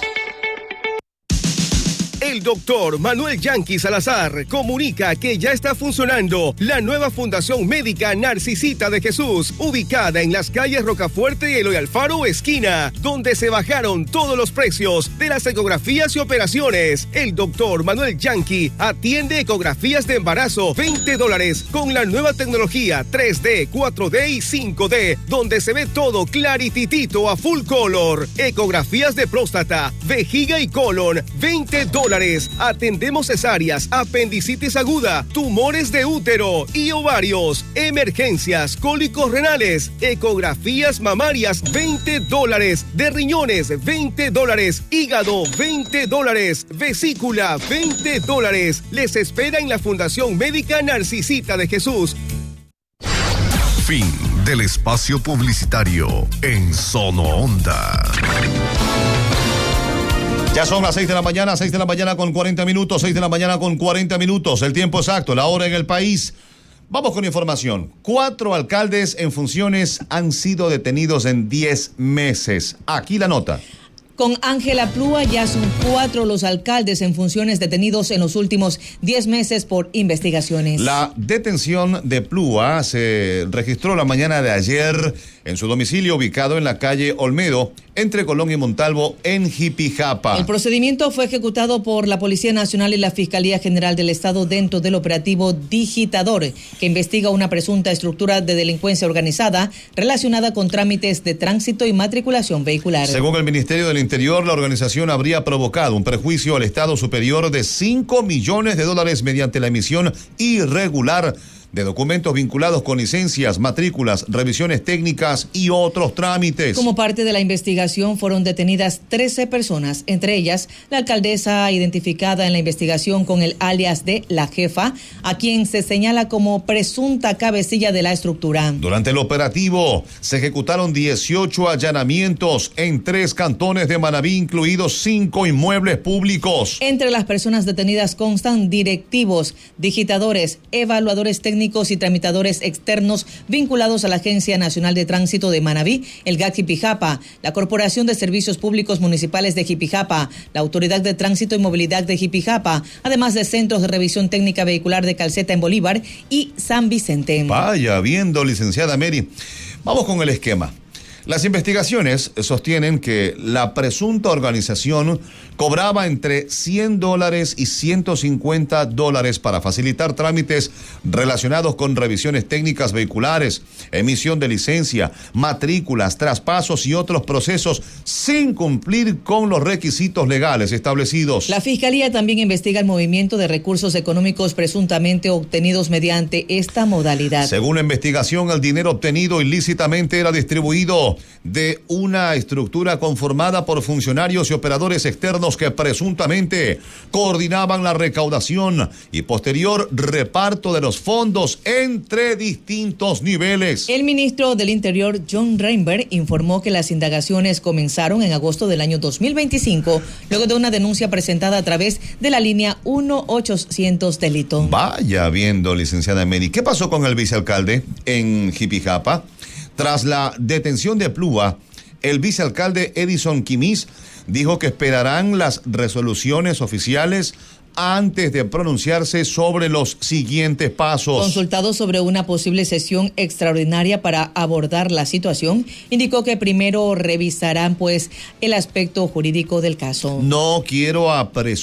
S24: El doctor Manuel Yanqui Salazar comunica que ya está funcionando la nueva Fundación Médica Narcisita de Jesús, ubicada en las calles Rocafuerte y Eloy Alfaro, esquina, donde se bajaron todos los precios de las ecografías y operaciones. El doctor Manuel Yanqui atiende ecografías de embarazo, $20, con la nueva tecnología 3D, 4D y 5D, donde se ve todo clarititito a full color. Ecografías de próstata, vejiga y colon, $20. $20. Atendemos cesáreas, apendicitis aguda, tumores de útero y ovarios, emergencias, cólicos renales, ecografías mamarias, $20, de riñones, $20, hígado, $20, vesícula, $20. Les espera en la Fundación Médica Narcisita de Jesús.
S2: Fin del espacio publicitario en Sono Onda.
S3: Ya son las 6 de la mañana, 6 de la mañana con 40 minutos, 6 de la mañana con 40 minutos, el tiempo exacto, la hora en el país. Vamos con información. 4 alcaldes en funciones han sido detenidos en 10 meses. Aquí la nota.
S5: Con Ángela Plúa ya son 4 los alcaldes en funciones detenidos en los últimos 10 meses por investigaciones.
S3: La detención de Plúa se registró la mañana de ayer en su domicilio ubicado en la calle Olmedo, entre Colón y Montalvo, en Jipijapa.
S5: El procedimiento fue ejecutado por la Policía Nacional y la Fiscalía General del Estado dentro del operativo Digitador, que investiga una presunta estructura de delincuencia organizada relacionada con trámites de tránsito y matriculación vehicular.
S3: Según el Ministerio del Interior, la organización habría provocado un perjuicio al Estado superior de $5 millones mediante la emisión irregular de documentos vinculados con licencias, matrículas, revisiones técnicas y otros trámites.
S5: Como parte de la investigación fueron detenidas 13 personas, entre ellas la alcaldesa identificada en la investigación con el alias de La Jefa, a quien se señala como presunta cabecilla de la estructura.
S3: Durante el operativo se ejecutaron 18 allanamientos en 3 cantones de Manabí, incluidos 5 inmuebles públicos.
S5: Entre las personas detenidas constan directivos, digitadores, evaluadores técnicos y tramitadores externos vinculados a la Agencia Nacional de Tránsito de Manabí, el GAC Jipijapa, la Corporación de Servicios Públicos Municipales de Jipijapa, la Autoridad de Tránsito y Movilidad de Jipijapa, además de centros de revisión técnica vehicular de Calceta en Bolívar y San Vicente.
S3: Vaya, viendo, licenciada Mary. Vamos con el esquema. Las investigaciones sostienen que la presunta organización cobraba entre $100 y $150 para facilitar trámites relacionados con revisiones técnicas vehiculares, emisión de licencia, matrículas, traspasos y otros procesos sin cumplir con los requisitos legales establecidos.
S5: La Fiscalía también investiga el movimiento de recursos económicos presuntamente obtenidos mediante esta modalidad.
S3: Según la investigación, el dinero obtenido ilícitamente era distribuido de una estructura conformada por funcionarios y operadores externos que presuntamente coordinaban la recaudación y posterior reparto de los fondos entre distintos niveles.
S5: El ministro del Interior, John Reinberg, informó que las indagaciones comenzaron en agosto del año 2025, luego de una denuncia presentada a través de la línea 1-800 delito.
S3: Vaya viendo, licenciada Mary, ¿qué pasó con el vicealcalde en Jipijapa? Tras la detención de Plúa, el vicealcalde Edison Quimis dijo que esperarán las resoluciones oficiales antes de pronunciarse sobre los siguientes pasos.
S5: Consultado sobre una posible sesión extraordinaria para abordar la situación, indicó que primero revisarán el aspecto jurídico del caso.
S3: No quiero apresurar